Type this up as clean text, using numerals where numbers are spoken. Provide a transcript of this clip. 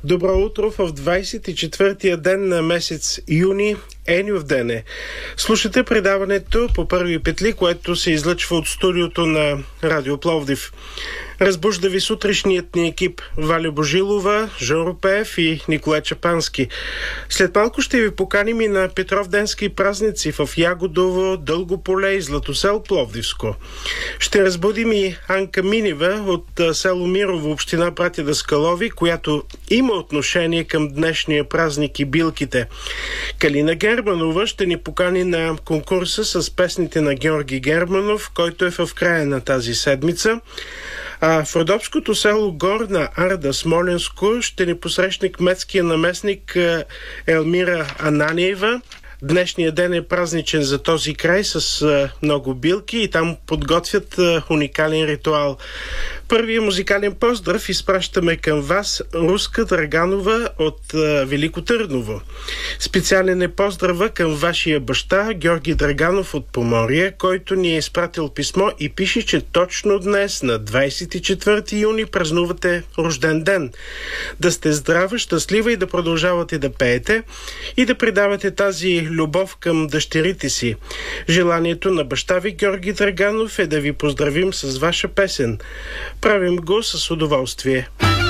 Добро утро в 24-тия ден на месец юни. Енюв ден е. Слушате предаването по първи петли, което се излъчва от студиото на Радио Пловдив. Разбужда ви сутрешният ни екип Валя Божилова, Жан Рупеев и Николай Чапански. След малко ще ви поканим и на Петровденски празници в Ягодово, Дългополе и Златосел Пловдивско. Ще разбудим и Анка Минева от село Мирово, община Братя Даскалови, която има отношение към днешния празник и билките. Калина Германова ще ни покани на конкурса с песните на Георги Германов, който е в края на тази седмица. А в родопското село Горна Арда, Смолянско, ще ни посрещне кметския наместник Елмира Ананиева. Днешният ден е празничен за този край с много билки и там подготвят уникален ритуал. Първият музикален поздрав изпращаме към вас Руска Драганова от Велико Търново. Специален е поздрава към вашия баща Георги Драганов от Поморие, който ни е изпратил писмо и пише, че точно днес, на 24 юни, празнувате рожден ден. Да сте здрава, щастлива и да продължавате да пеете и да предавате тази любов към дъщерите си. Желанието на баща ви Георги Драганов е да ви поздравим с ваша песен. Правим го с удоволствие.